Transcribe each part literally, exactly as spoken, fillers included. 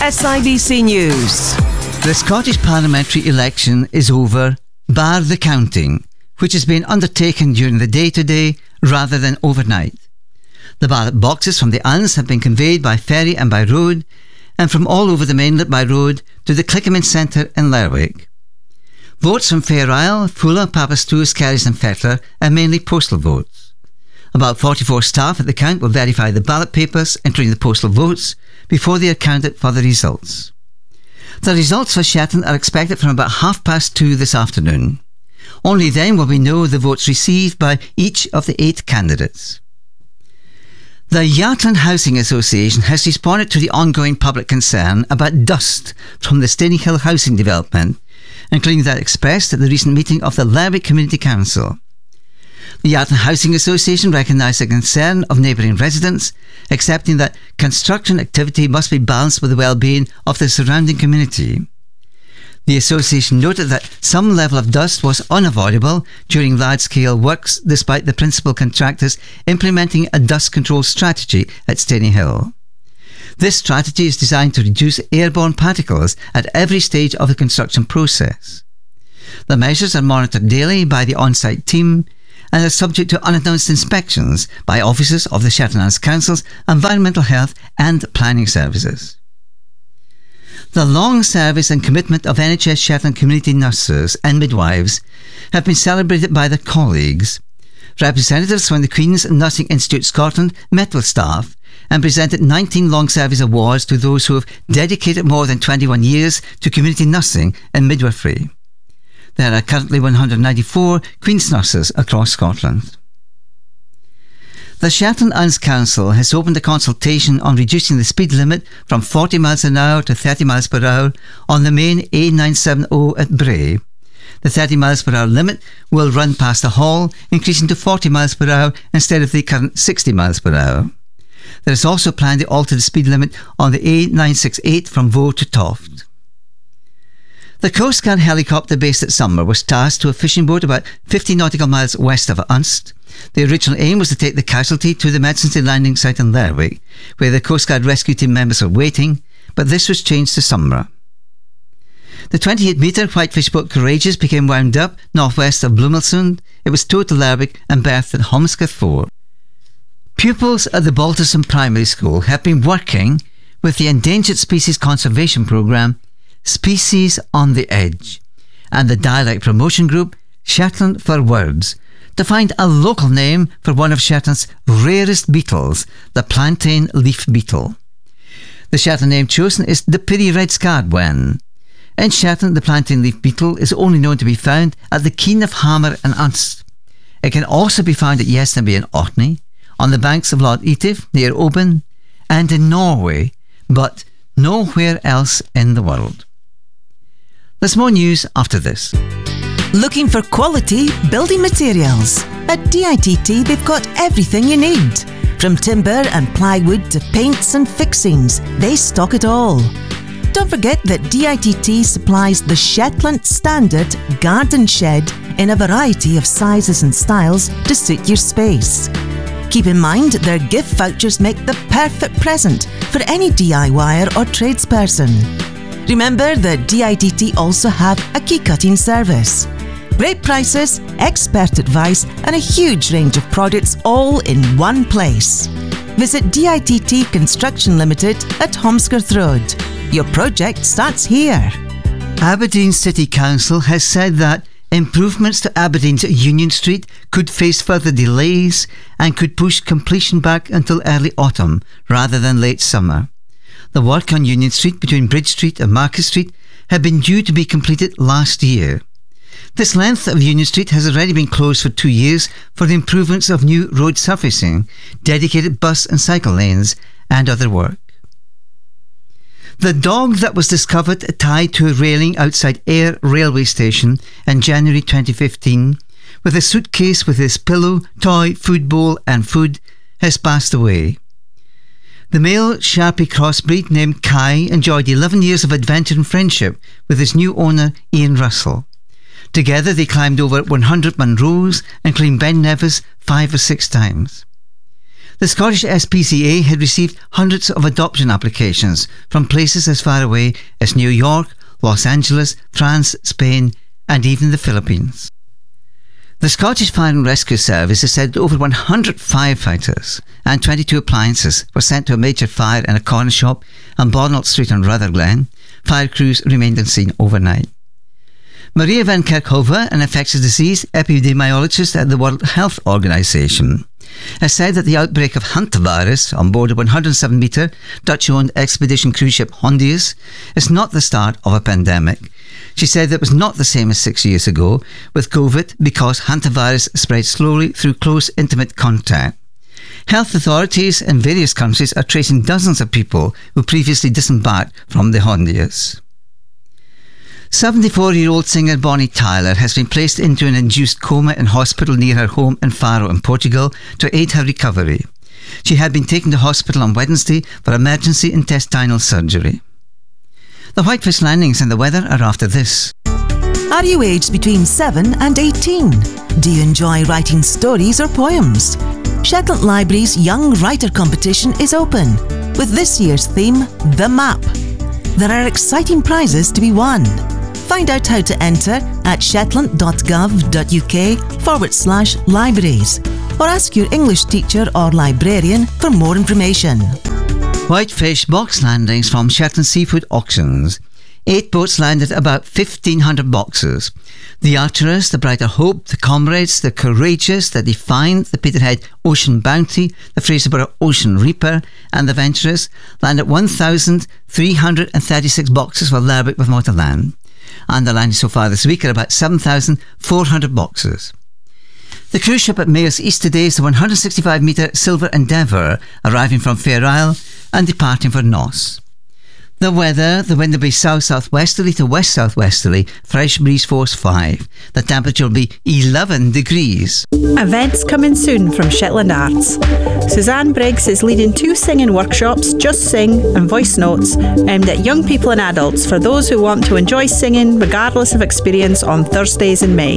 S I B C News. The Scottish parliamentary election is over, bar the counting, which has been undertaken during the day-to-day rather than overnight. The ballot boxes from the Islands have been conveyed by ferry and by road, and from all over the mainland by road to the Clickaman Centre in Lerwick. Votes from Fair Isle, Fulla, Papastous, Kerris and Fettler are mainly postal votes. About forty-four staff at the count will verify the ballot papers, entering the postal votes, before they are counted for the results. The results for Shetland are expected from about half past two this afternoon. Only then will we know the votes received by each of the eight candidates. The Yatland Housing Association has responded to the ongoing public concern about dust from the Stonyhill housing development, including that expressed at the recent meeting of the Lerwick Community Council. The Yatland Housing Association recognised the concern of neighbouring residents, accepting that construction activity must be balanced with the well-being of the surrounding community. The association noted that some level of dust was unavoidable during large-scale works, despite the principal contractors implementing a dust control strategy at Stonyhill. This strategy is designed to reduce airborne particles at every stage of the construction process. The measures are monitored daily by the on-site team and are subject to unannounced inspections by officers of the Shetland Islands Council's Environmental Health and Planning Services. The long service and commitment of N H S Shetland community nurses and midwives have been celebrated by their colleagues. Representatives from the Queen's Nursing Institute Scotland met with staff and presented nineteen long service awards to those who have dedicated more than twenty-one years to community nursing and midwifery. There are currently one hundred ninety-four Queen's nurses across Scotland. The Shetland Islands Council has opened a consultation on reducing the speed limit from forty miles an hour to thirty miles per hour on the main A nine seventy at Bray. The thirty miles per hour limit will run past the Hall, increasing to forty miles per hour instead of the current sixty miles per hour. There is also planned to alter the speed limit on the A nine sixty-eight from Vaux to Toft. The Coast Guard helicopter based at Summer was tasked to a fishing boat about fifty nautical miles west of Unst. The original aim was to take the casualty to the emergency landing site in Lerwick, where the Coast Guard rescue team members were waiting, but this was changed to Summer. The twenty-eight metre whitefish boat Courageous became wound up northwest of Blumelsund. It was towed to Lerwick and berthed at Holmscott Fort. Pupils at the Balterson Primary School have been working with the Endangered Species Conservation Programme Species on the Edge and the dialect promotion group Shetland for Words to find a local name for one of Shetland's rarest beetles, the plantain leaf beetle. The Shetland name chosen is the Pirrie red-scarred wen. In Shetland, the plantain leaf beetle is only known to be found at the Keen of Hammer and Unst. It can also be found at Yesterby and Orkney, on the banks of Loch Etive near Oban, and in Norway, but nowhere else in the world. There's more news after this. Looking for quality building materials? At D I T T they've got everything you need. From timber and plywood to paints and fixings, they stock it all. Don't forget that D I T T supplies the Shetland Standard Garden Shed in a variety of sizes and styles to suit your space. Keep in mind their gift vouchers make the perfect present for any DIYer or tradesperson. Remember that D I T T also have a key cutting service. Great prices, expert advice and a huge range of products all in one place. Visit D I T T Construction Limited at Holmscott Road. Your project starts here. Aberdeen City Council has said that improvements to Aberdeen's Union Street could face further delays and could push completion back until early autumn rather than late summer. The work on Union Street between Bridge Street and Market Street had been due to be completed last year. This length of Union Street has already been closed for two years for the improvements of new road surfacing, dedicated bus and cycle lanes, and other work. The dog that was discovered tied to a railing outside Ayr railway station in January twenty fifteen, with a suitcase with his pillow, toy, food bowl and food, has passed away. The male Sharpie crossbreed named Kai enjoyed eleven years of adventure and friendship with his new owner Ian Russell. Together they climbed over one hundred Munros and climbed Ben Nevis five or six times. The Scottish S P C A had received hundreds of adoption applications from places as far away as New York, Los Angeles, France, Spain, and even the Philippines. The Scottish Fire and Rescue Service has said that over one hundred firefighters and twenty-two appliances were sent to a major fire in a corner shop on Bonald Street in Rutherglen. Fire crews remained on scene overnight. Maria van Kerkhove, an infectious disease epidemiologist at the World Health Organization, has said that the outbreak of hantavirus on board a one hundred seven metre Dutch-owned expedition cruise ship Hondius is not the start of a pandemic. She said that it was not the same as six years ago with COVID because hantavirus spread slowly through close, intimate contact. Health authorities in various countries are tracing dozens of people who previously disembarked from the Hondius. seventy-four-year-old singer Bonnie Tyler has been placed into an induced coma in hospital near her home in Faro in Portugal to aid her recovery. She had been taken to hospital on Wednesday for emergency intestinal surgery. The Whitefish Landings and the weather are after this. Are you aged between seven and eighteen? Do you enjoy writing stories or poems? Shetland Library's Young Writer Competition is open, with this year's theme, The Map. There are exciting prizes to be won. Find out how to enter at shetland.gov.uk forward slash libraries, or ask your English teacher or librarian for more information. Whitefish box landings from Shetland Seafood Auctions. Eight boats landed about fifteen hundred boxes. The Arteris, the Brighter Hope, the Comrades, the Courageous, the Defiant, the Peterhead Ocean Bounty, the Fraserburgh Ocean Reaper and the Venturous landed one thousand three hundred thirty-six boxes for Lerwick with more to land. And the landing so far this week are about seven thousand four hundred boxes. The cruise ship at Mayors East today is the one hundred sixty-five metre Silver Endeavour, arriving from Fair Isle and departing for Noss. The weather, the wind will be south-southwesterly to west-southwesterly, fresh breeze force five. The temperature will be eleven degrees. Events coming soon from Shetland Arts. Suzanne Briggs is leading two singing workshops, Just Sing and Voice Notes, aimed at young people and adults for those who want to enjoy singing regardless of experience on Thursdays in May.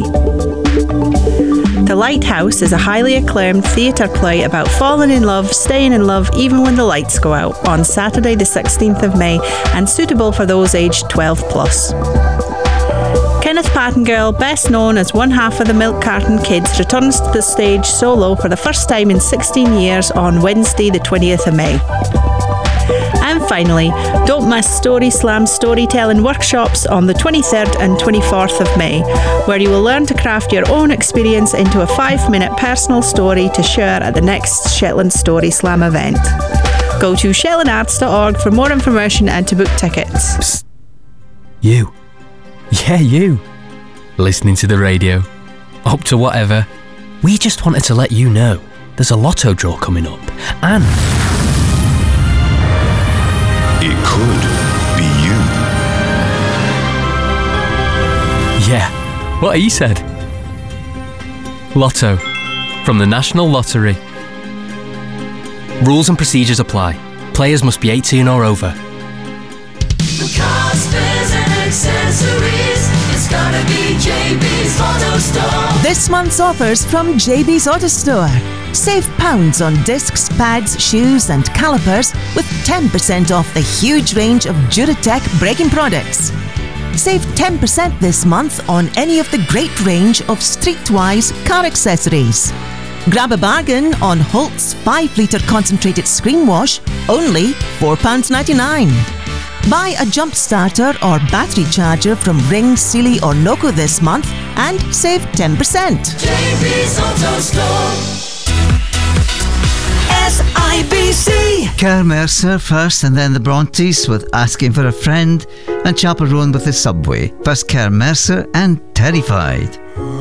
The Lighthouse is a highly acclaimed theatre play about falling in love, staying in love even when the lights go out, on Saturday the sixteenth of May, and suitable for those aged twelve plus. Kenneth Pattengirl, best known as one half of the Milk Carton Kids, returns to the stage solo for the first time in sixteen years on Wednesday the twentieth of May. And finally, don't miss Story Slam storytelling workshops on the twenty-third and twenty-fourth of May, where you will learn to craft your own experience into a five-minute personal story to share at the next Shetland Story Slam event. Go to shetland arts dot org for more information and to book tickets. Psst. You. Yeah, you. Listening to the radio. Up to whatever. We just wanted to let you know there's a lotto draw coming up, and it could be you. Yeah, what he said. Lotto, from the National Lottery. Rules and procedures apply. Players must be eighteen or over. For cars, spares and accessories, it's gotta be J B's Auto Store. This month's offers from J B's Auto Store. Save pounds on discs, pads, shoes and calipers with ten percent off the huge range of Duratec braking products. Save ten percent this month on any of the great range of Streetwise car accessories. Grab a bargain on Holt's five litre concentrated screen wash, only four pounds ninety-nine. Buy a jump starter or battery charger from Ring, Sealy or Noco this month and save ten percent. J B's Auto Store. S I B C. Kerr Mercer first and then the Brontes with Asking for a Friend, and Chapel Roan with the Subway. First Kerr Mercer and Terrified.